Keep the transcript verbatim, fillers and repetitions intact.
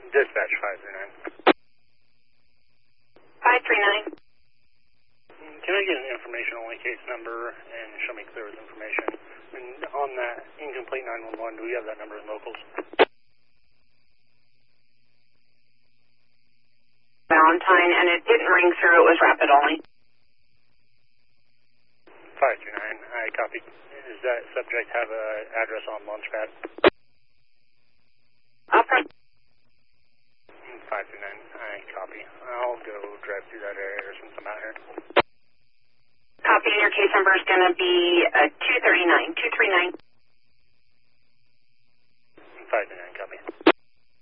Dispatch five three nine. five three nine. Can I get an information-only case number and show me clear with information? And on that incomplete nine one one, do we have that number in locals? Valentine, and it didn't ring through, it was rapid only. five two nine, I copy. Does that subject have an address on Launchpad? Okay. five two nine, I copy. I'll go drive through that area since I'm out here. Copy, and your case number is going to be uh, two three nine, two three nine. five two nine, copy.